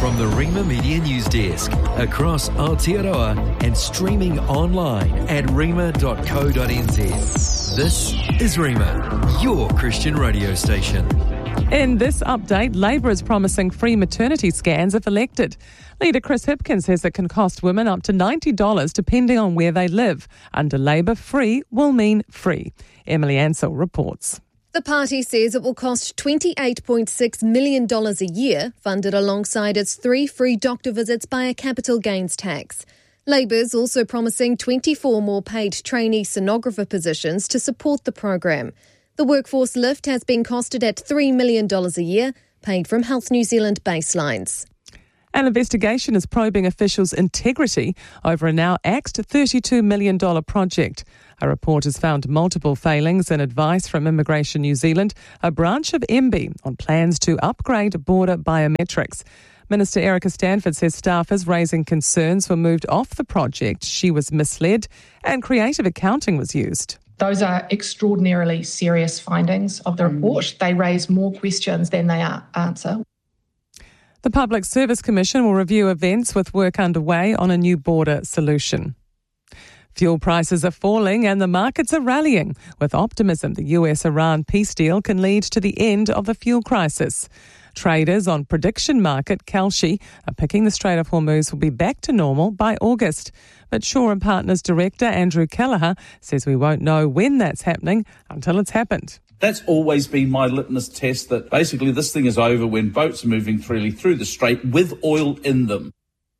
from the Rima Media News Desk, across Aotearoa and streaming online at rima.co.nz. This is Rima, your Christian radio station. In this update, Labour is promising free maternity scans if elected. Leader Chris Hipkins says it can cost women up to $90 depending on where they live. Under Labour, free will mean free. Emily Ansell reports. The party says it will cost $28.6 million a year, funded alongside its 3 free doctor visits by a capital gains tax. Labour's also promising 24 more paid trainee sonographer positions to support the program. The workforce lift has been costed at $3 million a year, paid from Health New Zealand baselines. An investigation is probing officials' integrity over a now axed $32 million project. A report has found multiple failings and advice from Immigration New Zealand, a branch of MB, on plans to upgrade border biometrics. Minister Erica Stanford says staffers raising concerns were moved off the project. She was misled and creative accounting was used. Those are extraordinarily serious findings of the report. They raise more questions than they answer. The Public Service Commission will review events with work underway on a new border solution. Fuel prices are falling and the markets are rallying, with optimism the US-Iran peace deal can lead to the end of the fuel crisis. Traders on prediction market Kalshi are picking the Strait of Hormuz will be back to normal by August. But Shaw & Partners Director Andrew Kelleher says we won't know when that's happening until it's happened. That's always been my litmus test, that basically this thing is over when boats are moving freely through the strait with oil in them.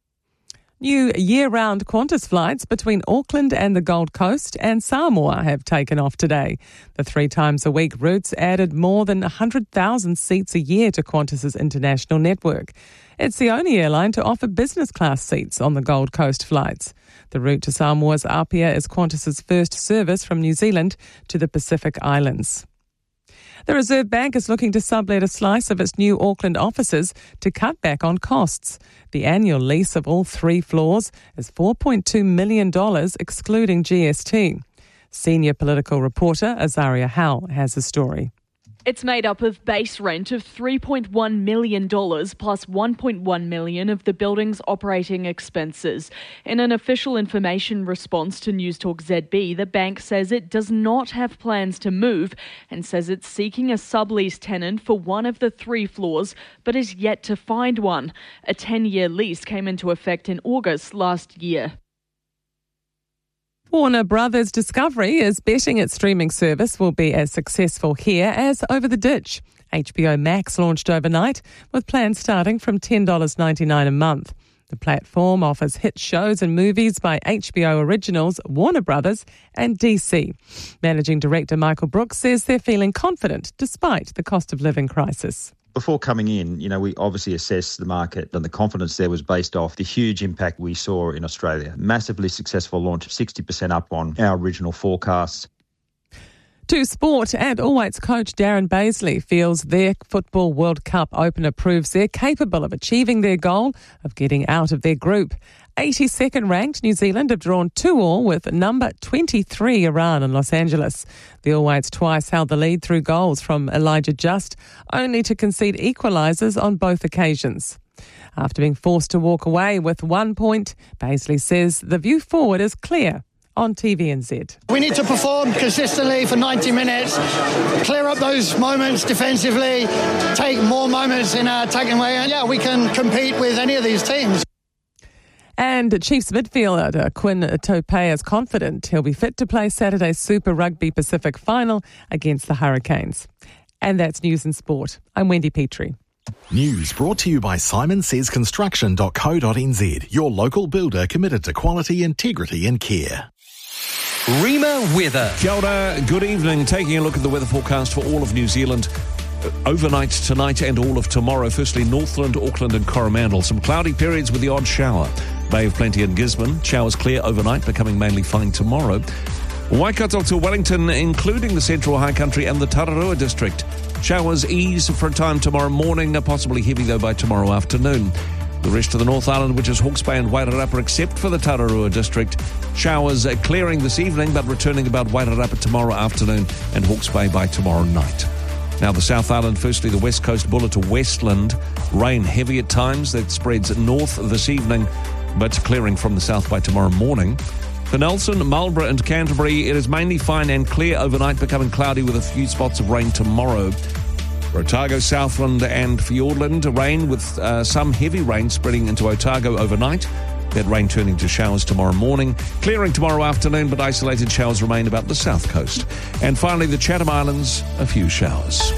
New year-round Qantas flights between Auckland and the Gold Coast and Samoa have taken off today. The 3 times a week routes added more than 100,000 seats a year to Qantas's international network. It's the only airline to offer business class seats on the Gold Coast flights. The route to Samoa's Apia is Qantas's first service from New Zealand to the Pacific Islands. The Reserve Bank is looking to sublet a slice of its new Auckland offices to cut back on costs. The annual lease of all 3 floors is $4.2 million, excluding GST. Senior political reporter Azaria Howell has the story. It's made up of base rent of $3.1 million plus $1.1 million of the building's operating expenses. In an official information response to News Talk ZB, the bank says it does not have plans to move and says it's seeking a sublease tenant for one of the 3 floors, but is yet to find one. A 10-year lease came into effect in August last year. Warner Brothers Discovery is betting its streaming service will be as successful here as Over the Ditch. HBO Max launched overnight, with plans starting from $10.99 a month. The platform offers hit shows and movies by HBO Originals, Warner Brothers and DC. Managing Director Michael Brooks says they're feeling confident despite the cost of living crisis. Before coming in, we obviously assessed the market, and the confidence there was based off the huge impact we saw in Australia. Massively successful launch, 60% up on our original forecasts. To sport, and All Whites coach Darren Bazley feels their Football World Cup opener proves they're capable of achieving their goal of getting out of their group. 82nd ranked New Zealand have drawn 2-2 with number 23 Iran in Los Angeles. The All Whites twice held the lead through goals from Elijah Just, only to concede equalisers on both occasions. After being forced to walk away with 1 point, Bazley says the view forward is clear on TVNZ. We need to perform consistently for 90 minutes, clear up those moments defensively, take more moments in our attacking way, and we can compete with any of these teams. And Chiefs midfielder Quinn Topay is confident he'll be fit to play Saturday's Super Rugby Pacific final against the Hurricanes. And that's news and sport. I'm Wendy Petrie. News brought to you by simonsayesconstruction.co.nz, your local builder committed to quality, integrity and care. Rima weather. Kia ora, good evening. Taking a look at the weather forecast for all of New Zealand. Overnight tonight and all of tomorrow. Firstly, Northland, Auckland and Coromandel. Some cloudy periods with the odd shower. Bay of Plenty in Gisborne. Showers clear overnight, becoming mainly fine tomorrow. Waikato to Wellington, including the Central High Country and the Tararua district. Showers ease for a time tomorrow morning, possibly heavy though by tomorrow afternoon. The rest of the North Island, which is Hawke's Bay and Wairarapa, except for the Tararua district. Showers clearing this evening, but returning about Wairarapa tomorrow afternoon and Hawke's Bay by tomorrow night. Now, the South Island, firstly, the West Coast Buller to Westland. Rain heavy at times. That spreads north this evening, but clearing from the south by tomorrow morning. For Nelson, Marlborough and Canterbury, it is mainly fine and clear overnight, becoming cloudy with a few spots of rain tomorrow. For Otago, Southland and Fiordland, rain with some heavy rain spreading into Otago overnight. That rain turning to showers tomorrow morning. Clearing tomorrow afternoon, but isolated showers remain about the south coast. And finally, the Chatham Islands, a few showers.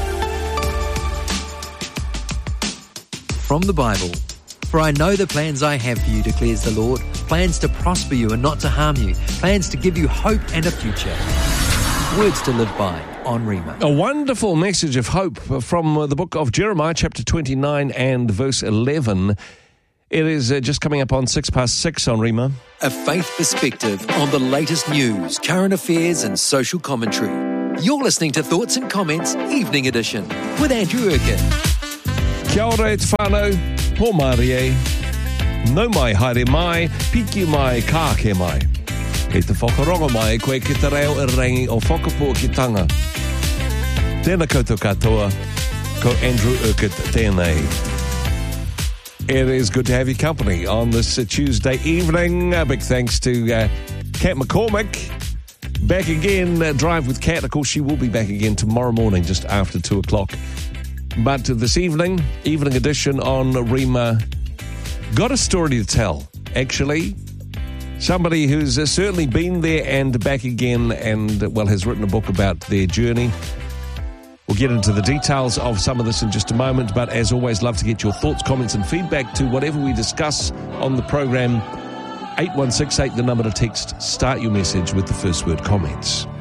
From the Bible. For I know the plans I have for you, declares the Lord, plans to prosper you and not to harm you, plans to give you hope and a future. Words to live by on Rima. A wonderful message of hope from the book of Jeremiah, chapter 29 and verse 11. It is just coming up on 6:06 on Rima. A faith perspective on the latest news, current affairs and social commentary. You're listening to Thoughts and Comments Evening Edition with Andrew Urquhart. Kia ora e te whānau, pō marie, nau mai haere mai, piki mai, kāke mai. Kei te whakarongo mai, koe ki te reo e rangi o whakapō ki tanga. Tēnā koutou katoa, ko Andrew Urquhart tēnei. It is good to have your company on this Tuesday evening. Big thanks to Kat McCormick. Back again, Drive with Kat. Of course, she will be back again tomorrow morning just after 2 o'clock. But this evening edition on Rima, got a story to tell, actually. Somebody who's certainly been there and back again and, well, has written a book about their journey. We'll get into the details of some of this in just a moment, but as always, love to get your thoughts, comments and feedback to whatever we discuss on the program. 8168, the number to text. Start your message with the first word comments.